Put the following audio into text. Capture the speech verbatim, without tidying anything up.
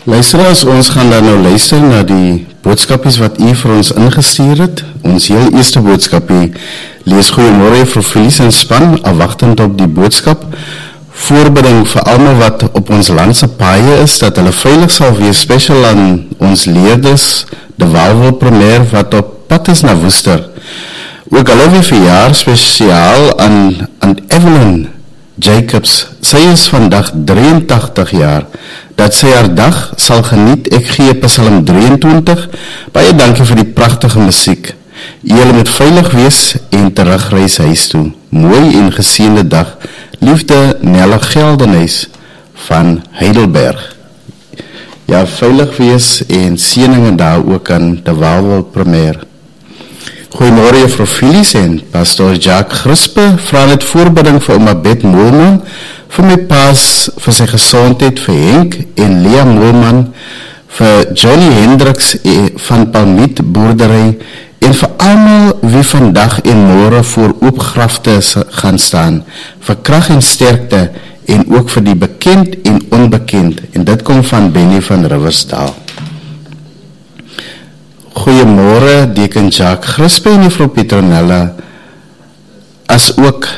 Luisteraars, ons gaan dan nou luister na die boodskapies wat u vir ons ingestuur het. Ons heel eerste boodskapie lees goeiemôre vir Felies en span, afwagtend op die boodskap. Voorbidding vir almal wat op ons landse paaie is, dat hulle veilig sal wees, special aan ons leerders, de Waalwil Premier wat op pad is na Woester. Ook hulle weer verjaar spesiaal aan, aan Evelyn Jacobs. Sy is vandag drieëntagtig jaar. Dat sy haar dag sal geniet, ek gee Psalm drieëntwintig. Baie dankie vir die pragtige musiek. Julle moet veilig wees en terugreis huis toe. Mooi en geseënde dag. Liefde Nelle Geldenhuis van Heidelberg. Ja, veilig wees en seëninge daar ook aan de Waalwil Premier. Goeiemôre juffrou Felies en Pastor Jacques Grispe, vra net voorbidding vir ouma Bet Moelman, vir my paas, vir sy gesondheid, vir Henk en Lea Moelman, vir Johnny Hendricks van Palmiet Boerdery, en vir almal wie vandag en môre voor oopgrafte gaan staan, vir krag en sterkte, en ook vir die bekend en onbekend, en dit kom van Benny van Riversdal. Goeiemôre, Deken Jacques Grispe en juffrou Petronella, as ook